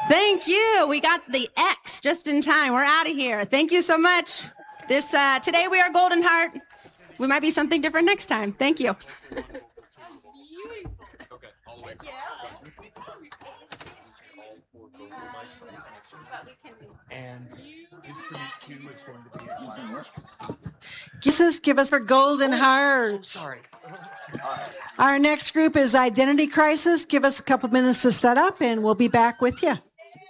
Thank you. We got the X just in time. We're out of here. Thank you so much. Today we are Golden Heart. We might be something different next time. Thank you. Okay, all the way. And instrument 2 is going to be Give us for Golden Hearts. sorry. Our next group is Identity Crisis. Give us a couple minutes to set up and we'll be back with you.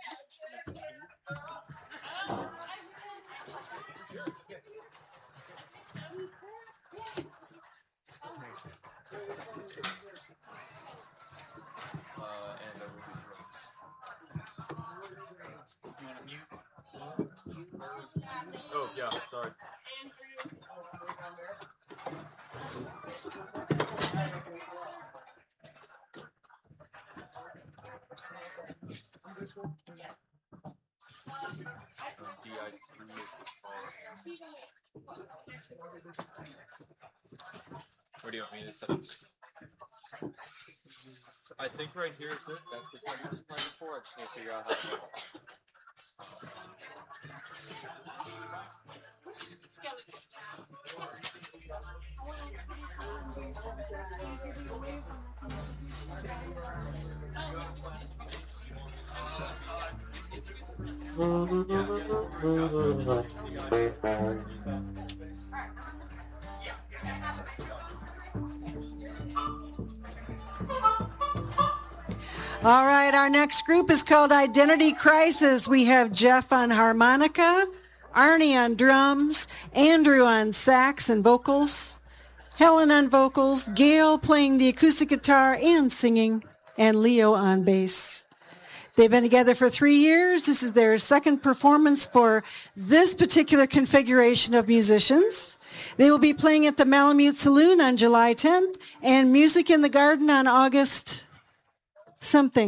And over the drums. You want to mute? Oh, yeah, sorry. DI3 is the phone. Where do you want me to set up? I think right here is good. That's the thing I was playing before. I just need to figure out how to do it. All right, our next group is called Identity Crisis. We have Jeff on harmonica, Arnie on drums, Andrew on sax and vocals, Helen on vocals, Gail playing the acoustic guitar and singing, and Leo on bass. They've been together for 3 years. This is their second performance for this particular configuration of musicians. They will be playing at the Malamute Saloon on July 10th and Music in the Garden on August something.